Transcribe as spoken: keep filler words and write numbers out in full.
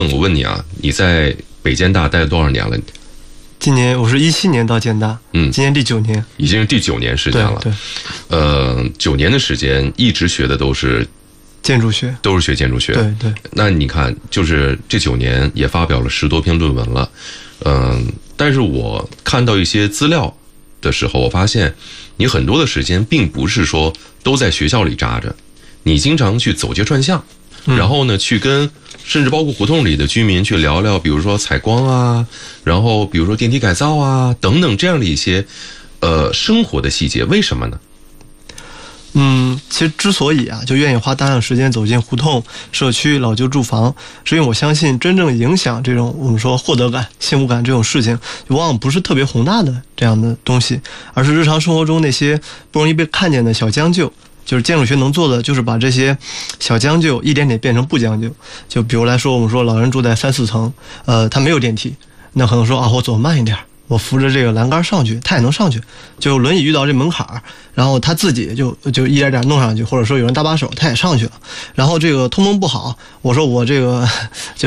我问你啊，你在北建大待了多少年了？ 今年我是一七年到建大， 嗯， 今年第九年， 已经是第九年时间了。 对，对呃，九年的时间一直学的都是建筑学， 都是学建筑学。 对对。 那你看，就是这九年也发表了十多篇论文了，嗯、呃，但是我看到一些资料的时候，我发现你很多的时间并不是说都在学校里扎着，你经常去走街串巷，然后呢，去跟甚至包括胡同里的居民去聊聊，比如说采光啊，然后比如说电梯改造啊等等这样的一些呃生活的细节，为什么呢？ 嗯，其实之所以啊，就愿意花大量时间走进胡同、社区、老旧住房，是因为我相信真正影响这种我们说获得感、幸福感这种事情，往往不是特别宏大的这样的东西，而是日常生活中那些不容易被看见的小将就。就是建筑学能做的，就是把这些小将就一点点变成不将就。就比如来说，我们说老人住在三四层，呃，他没有电梯，那可能说啊，我走慢一点，我扶着这个栏杆上去，他也能上去。就轮椅遇到这门槛，然后他自己就就一点点弄上去，或者说有人搭把手，他也上去了。然后这个通风不好，我说我这个就